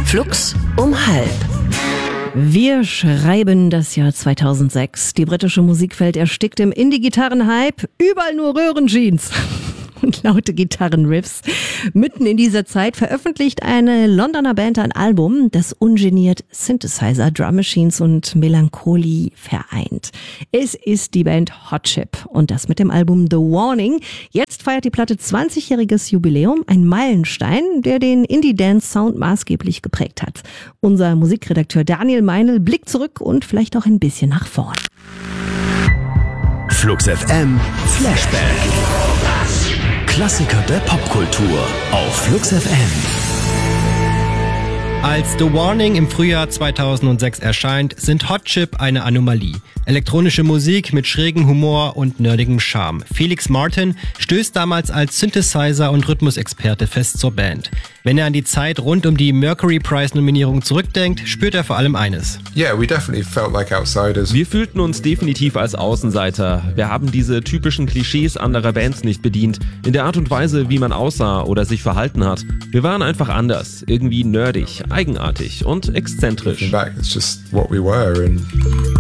Flux um 5. Wir schreiben das Jahr 2006. Die britische Musikwelt erstickt im Indie-Gitarren-Hype. Überall nur Röhrenjeans und laute Gitarrenriffs. Mitten in dieser Zeit veröffentlicht eine Londoner Band ein Album, das ungeniert Synthesizer, Drum Machines und Melancholie vereint. Es ist die Band Hot Chip und das mit dem Album The Warning. Jetzt feiert die Platte 20-jähriges Jubiläum, ein Meilenstein, der den Indie-Dance-Sound maßgeblich geprägt hat. Unser Musikredakteur Daniel Meinl blickt zurück und vielleicht auch ein bisschen nach vorn. Flux FM Flashback. Klassiker der Popkultur auf Flux FM. Als The Warning im Frühjahr 2006 erscheint, sind Hot Chip eine Anomalie. Elektronische Musik mit schrägem Humor und nerdigem Charme. Felix Martin stößt damals als Synthesizer- und Rhythmusexperte fest zur Band. Wenn er an die Zeit rund um die Mercury Prize-Nominierung zurückdenkt, spürt er vor allem eines. Yeah, we definitely felt like outsiders. Wir fühlten uns definitiv als Außenseiter. Wir haben diese typischen Klischees anderer Bands nicht bedient, in der Art und Weise, wie man aussah oder sich verhalten hat. Wir waren einfach anders, irgendwie nerdig, eigenartig und exzentrisch. Looking back, it's just what we were and